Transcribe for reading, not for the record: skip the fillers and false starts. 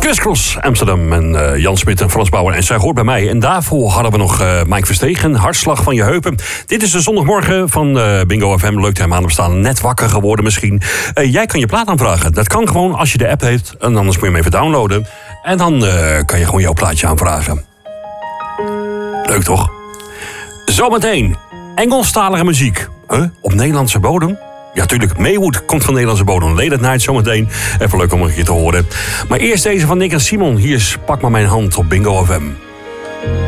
Crisscross Amsterdam en Jan Smit en Frans Bauer. En zij hoort bij mij. En daarvoor hadden we nog Mike Verstegen, Hartslag van je heupen. Dit is de zondagmorgen van Bingo FM. Leuk te hebben aan het staan. Net wakker geworden misschien. Jij kan je plaat aanvragen. Dat kan gewoon als je de app heeft. En anders moet je hem even downloaden. En dan kan je gewoon jouw plaatje aanvragen. Leuk toch? Zometeen Engelstalige muziek. Op Nederlandse bodem? Ja, tuurlijk. Maywood komt van Nederlandse bodem. Late at Night zometeen. Even leuk om een keer te horen. Maar eerst deze van Nick en Simon. Hier is Pak maar mijn hand op Bingo FM.